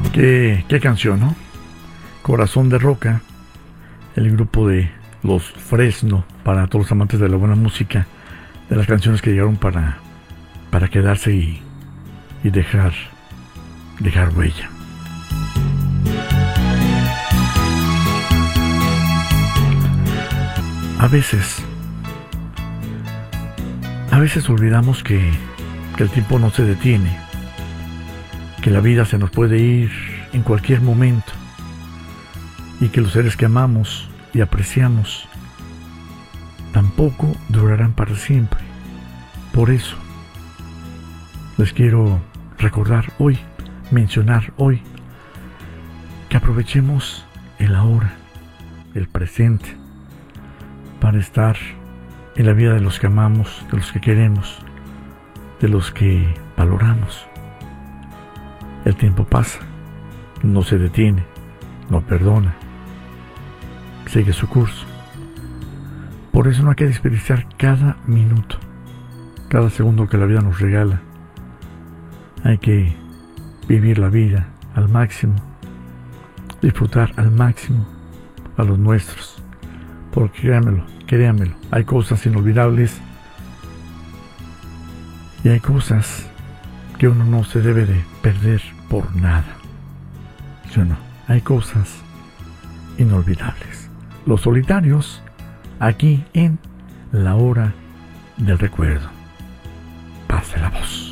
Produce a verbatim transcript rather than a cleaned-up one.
Qué, qué canción, ¿no? Corazón de Roca, el grupo de Los Fresno, para todos los amantes de la buena música, de las canciones que llegaron para, para quedarse y, y dejar, dejar huella. A veces, a veces olvidamos que, que el tiempo no se detiene, que la vida se nos puede ir en cualquier momento y que los seres que amamos y apreciamos tampoco durarán para siempre. Por eso les quiero recordar hoy, mencionar hoy, que aprovechemos el ahora, el presente, para estar en la vida de los que amamos, de los que queremos, de los que valoramos. El tiempo pasa, no se detiene, no perdona, sigue su curso. Por eso no hay que desperdiciar cada minuto, cada segundo que la vida nos regala. Hay que vivir la vida al máximo, disfrutar al máximo a los nuestros, porque créanmelo, créanmelo, hay cosas inolvidables y hay cosas que uno no se debe de perder por nada. ¿Sí o no? Hay cosas inolvidables. Los Solitarios, aquí en La Hora del Recuerdo. Pase la voz.